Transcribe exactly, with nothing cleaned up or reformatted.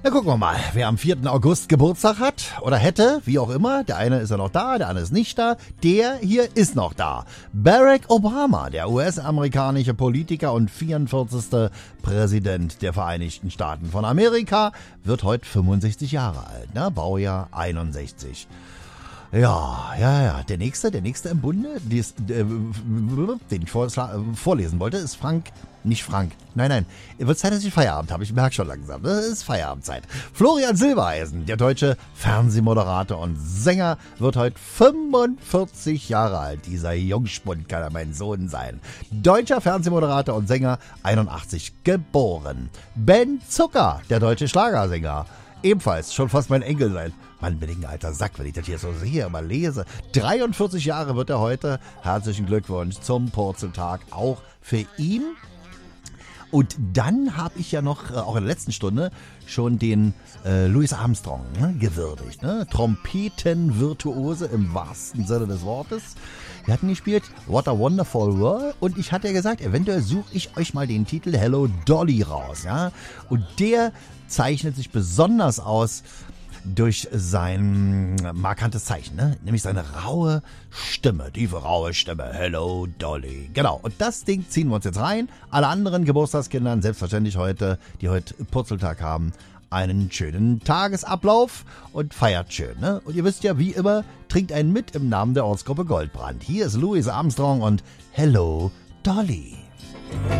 Na, gucken wir mal, wer am vierten August Geburtstag hat oder hätte, wie auch immer. Der eine ist ja noch da, der andere ist nicht da. Der hier ist noch da. Barack Obama, der U S-amerikanische Politiker und vierundvierzigste Präsident der Vereinigten Staaten von Amerika, wird heute fünfundsechzig Jahre alt, ne? Baujahr einundsechzig. Ja, ja, ja. Der nächste, der nächste im Bunde, dies, äh, den ich vorlesen wollte, ist Frank, nicht Frank. Nein, nein. Es wird Zeit, dass ich Feierabend habe. Ich merke schon langsam. Das ist Feierabendzeit. Florian Silbereisen, der deutsche Fernsehmoderator und Sänger, wird heute fünfundvierzig Jahre alt. Dieser Jungspund kann er mein Sohn sein. Deutscher Fernsehmoderator und Sänger, einundachtzig geboren. Ben Zucker, der deutsche Schlagersänger. Ebenfalls schon fast mein Enkel sein. Mann, bin ich ein alter Sack, wenn ich das hier so sehe, mal lese. dreiundvierzig Jahre wird er heute. Herzlichen Glückwunsch zum Purzeltag auch für ihn. Und dann habe ich ja noch, auch in der letzten Stunde, schon den äh, Louis Armstrong ne, gewürdigt. Ne? Trompetenvirtuose im wahrsten Sinne des Wortes. Wir hatten gespielt What a Wonderful World und ich hatte ja gesagt, eventuell suche ich euch mal den Titel Hello Dolly raus. Ja? Und der zeichnet sich besonders aus durch sein markantes Zeichen, ne? Nämlich seine raue Stimme, tiefe raue Stimme. Hello Dolly. Genau, und das Ding ziehen wir uns jetzt rein. Alle anderen Geburtstagskindern, selbstverständlich heute, die heute Purzeltag haben, einen schönen Tagesablauf und feiert schön. Ne? Und ihr wisst ja, wie immer, trinkt einen mit im Namen der Ortsgruppe Goldbrand. Hier ist Louis Armstrong und Hello Dolly.